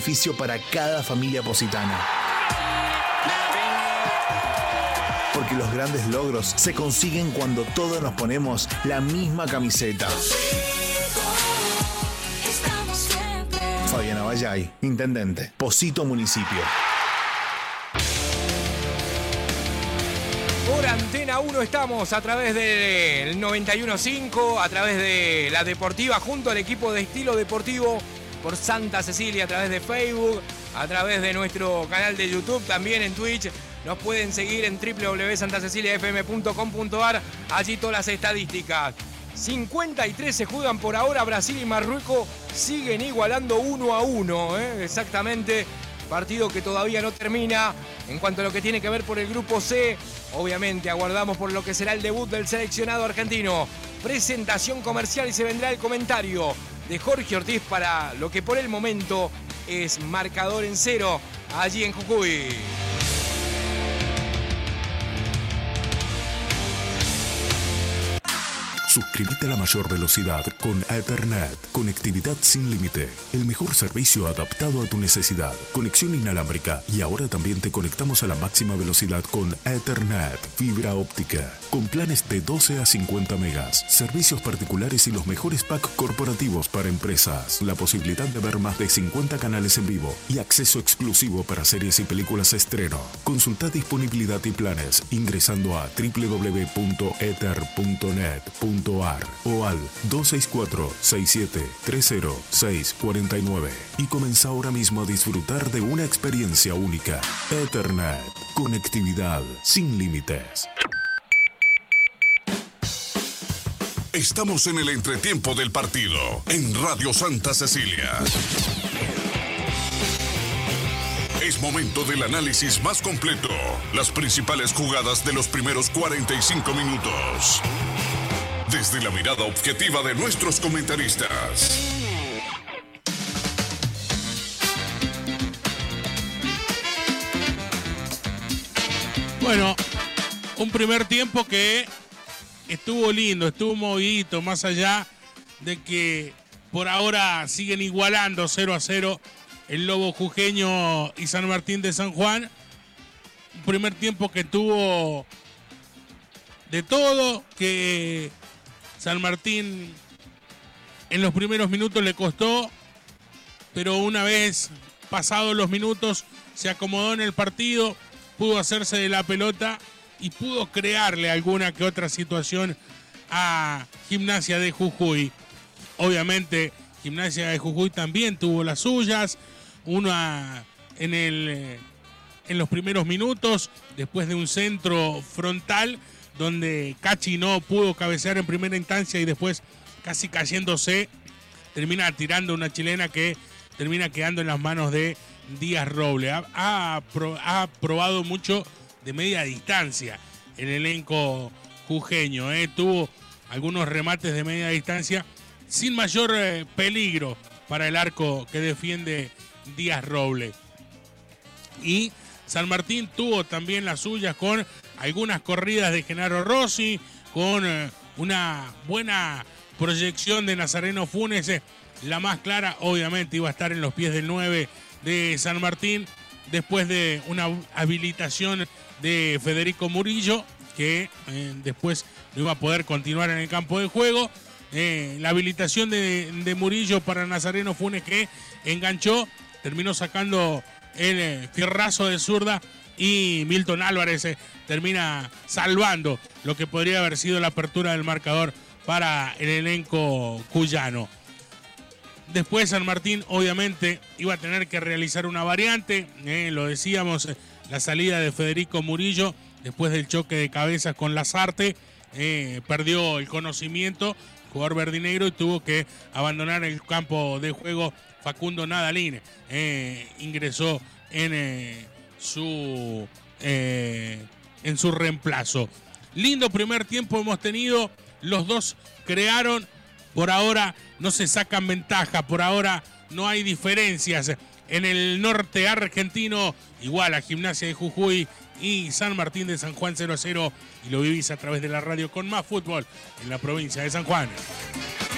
beneficio para cada familia positana. Porque los grandes logros se consiguen cuando todos nos ponemos la misma camiseta. Fabiana Vallay, Intendente, Pocito Municipio. Por Antena 1 estamos a través del 91.5, a través de la Deportiva, junto al equipo de Estilo Deportivo, por Santa Cecilia, a través de Facebook, a través de nuestro canal de YouTube, también en Twitch. Nos pueden seguir en www.santaceciliafm.com.ar. Allí todas las estadísticas. 53 se juegan por ahora. Brasil y Marruecos siguen igualando 1-1. Exactamente. Partido que todavía no termina. En cuanto a lo que tiene que ver por el grupo C, obviamente aguardamos por lo que será el debut del seleccionado argentino. Presentación comercial y se vendrá el comentario de Jorge Ortiz para lo que por el momento es marcador en 0 allí en Jujuy. Suscríbete a la mayor velocidad con Ethernet. Conectividad sin límite. El mejor servicio adaptado a tu necesidad. Conexión inalámbrica. Y ahora también te conectamos a la máxima velocidad con Ethernet. Fibra óptica. Con planes de 12 a 50 megas. Servicios particulares y los mejores packs corporativos para empresas. La posibilidad de ver más de 50 canales en vivo. Y acceso exclusivo para series y películas estreno. Consulta disponibilidad y planes ingresando a www.ether.net.ar o al 264-6730-649 y comienza ahora mismo a disfrutar de una experiencia única. Ethernet, conectividad sin límites. Estamos en el entretiempo del partido en Radio Santa Cecilia. Es momento del análisis más completo, las principales jugadas de los primeros 45 minutos. Desde la mirada objetiva de nuestros comentaristas. Bueno, un primer tiempo que estuvo lindo, estuvo movidito, más allá de que por ahora siguen igualando 0-0 el Lobo Jujeño y San Martín de San Juan. Un primer tiempo que tuvo de todo, que San Martín en los primeros minutos le costó, pero una vez pasados los minutos se acomodó en el partido, pudo hacerse de la pelota y pudo crearle alguna que otra situación a Gimnasia de Jujuy. Obviamente Gimnasia de Jujuy también tuvo las suyas, una en los primeros minutos, después de un centro frontal donde Cachi no pudo cabecear en primera instancia y después casi cayéndose, termina tirando una chilena que termina quedando en las manos de Díaz Roble. Ha probado mucho de media distancia el elenco jujeño. Tuvo algunos remates de media distancia sin mayor peligro para el arco que defiende Díaz Roble. Y San Martín tuvo también las suyas con algunas corridas de Genaro Rossi, con una buena proyección de Nazareno Funes. La más clara obviamente iba a estar en los pies del 9 de San Martín, después de una habilitación de Federico Murillo, que después no iba a poder continuar en el campo de juego. La habilitación de Murillo para Nazareno Funes, que enganchó, terminó sacando el fierrazo de zurda y Milton Álvarez termina salvando lo que podría haber sido la apertura del marcador para el elenco cuyano. Después San Martín obviamente iba a tener que realizar una variante, lo decíamos, la salida de Federico Murillo después del choque de cabezas con Lazarte, perdió el conocimiento, jugador verdinegro, y tuvo que abandonar el campo de juego Facundo Nadalín. Ingresó en su reemplazo. Lindo primer tiempo hemos tenido, los dos crearon, por ahora no se sacan ventaja, por ahora no hay diferencias. En el norte argentino, igual a Gimnasia de Jujuy y San Martín de San Juan 0-0, y lo vivís a través de la radio con Más Fútbol en la provincia de San Juan.